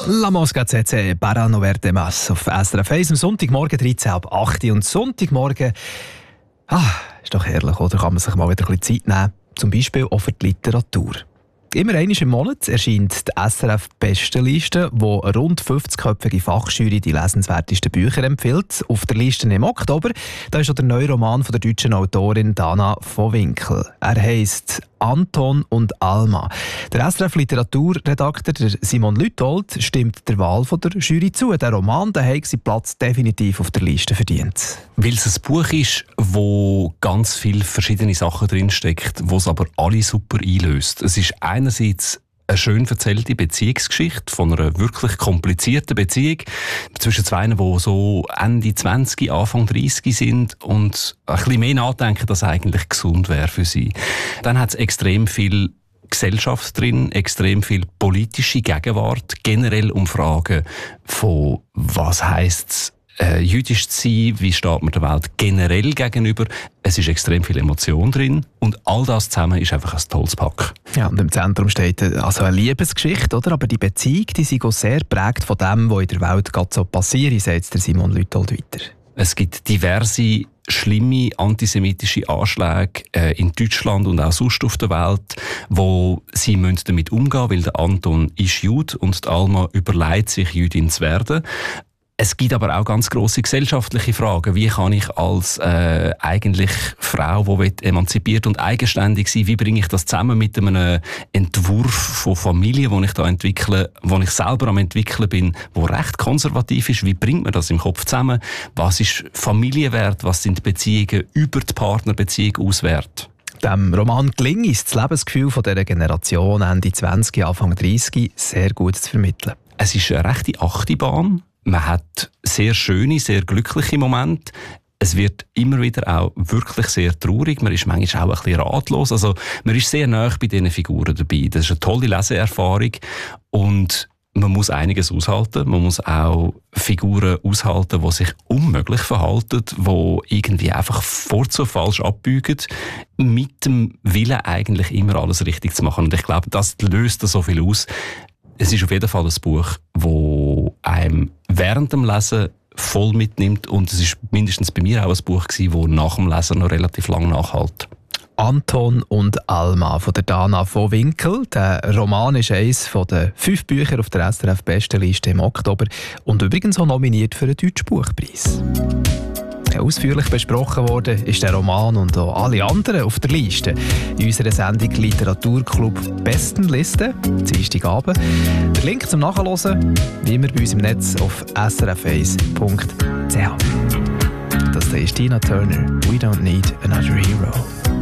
La Mosca CC, para no verte más auf SRF 1 am Sonntagmorgen 13:08 und Sonntagmorgen, ist doch herrlich, oder? Kann man sich mal wieder ein bisschen Zeit nehmen, zum Beispiel auch für die Literatur. Immer einmal im Monat erscheint die SRF-Bestenliste, wo eine rund 50-köpfige Fachjury die lesenswertesten Bücher empfiehlt. Auf der Liste im Oktober da ist auch der neue Roman von der deutschen Autorin Dana von Winkel. Er heisst «Anton und Alma». Der SRF-Literaturredakteur Simon Lüthold stimmt der Wahl von der Jury zu. Der Roman der hat seinen Platz definitiv auf der Liste verdient. Weil es ein Buch ist, wo ganz viele verschiedene Sachen drinsteckt, wo es aber alle super einlöst. Es ist einerseits eine schön erzählte Beziehungsgeschichte von einer wirklich komplizierten Beziehung zwischen zwei, die so Ende 20, Anfang 30 sind und ein bisschen mehr nachdenken, dass eigentlich gesund wäre für sie. Dann hat es extrem viel Gesellschaft drin, extrem viel politische Gegenwart, generell um Fragen von was heisst es, jüdisch zu sein, wie steht man der Welt generell gegenüber. Es ist extrem viel Emotion drin und all das zusammen ist einfach ein tolles Pack. Ja, und im Zentrum steht also eine Liebesgeschichte, oder? Aber die Beziehung, die ist auch sehr geprägt von dem, was in der Welt gerade so passiert, sagt der Simon Lüthold weiter. Es gibt diverse schlimme antisemitische Anschläge in Deutschland und auch sonst auf der Welt, wo sie damit umgehen müssen, weil der Anton ist Jude und die Alma überlegt sich, Jüdin zu werden. Es gibt aber auch ganz grosse gesellschaftliche Fragen. Wie kann ich als eigentlich Frau, die emanzipiert und eigenständig sein, wie bringe ich das zusammen mit einem Entwurf von Familie, den ich da entwickle, wo ich selber am entwickeln bin, wo recht konservativ ist? Wie bringt man das im Kopf zusammen? Was ist Familienwert? Was sind Beziehungen über die Partnerbeziehung aus wert? Dem Roman gelingt es, das Lebensgefühl von dieser Generation Ende 20, Anfang 30 sehr gut zu vermitteln. Es ist eine rechte Achterbahn. Man hat sehr schöne, sehr glückliche Momente. Es wird immer wieder auch wirklich sehr traurig. Man ist manchmal auch ein bisschen ratlos. Also, man ist sehr nah bei diesen Figuren dabei. Das ist eine tolle Leseerfahrung. Und man muss einiges aushalten. Man muss auch Figuren aushalten, die sich unmöglich verhalten, die irgendwie einfach falsch abbiegen, mit dem Willen eigentlich immer alles richtig zu machen. Und ich glaube, das löst so viel aus. Es ist auf jeden Fall ein Buch, das einem während dem Lesen voll mitnimmt und es ist mindestens bei mir auch ein Buch gewesen, das nach dem Lesen noch relativ lang nachhält. «Anton und Alma» von der Dana von Winkel. Der Roman ist eines der 5 Bücher auf der SRF-Bestenliste im Oktober und übrigens auch nominiert für den Deutschen Buchpreis. Ausführlich besprochen worden ist der Roman und auch alle anderen auf der Liste in unserer Sendung Literaturclub Bestenliste, Dienstagabend. Der Link zum Nachhören wie immer bei uns im Netz auf srf1.ch. Das ist Tina Turner, «We Don't Need Another Hero».